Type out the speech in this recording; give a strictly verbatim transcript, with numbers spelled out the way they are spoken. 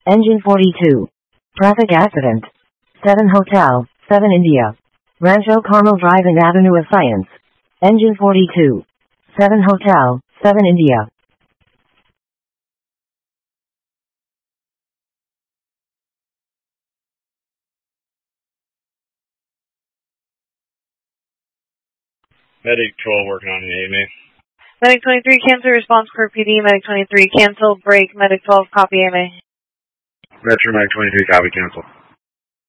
Engine forty-two. Traffic accident. seven Hotel, seven India. Rancho Carmel Drive and Avenue of Science. Engine forty-two. seven Hotel, seven India. Medic twelve working on an A M A. Medic twenty-three, cancel response for P D. Medic twenty-three, cancel, break. Medic twelve, copy A M A. Metro Medic twenty-three, copy, cancel.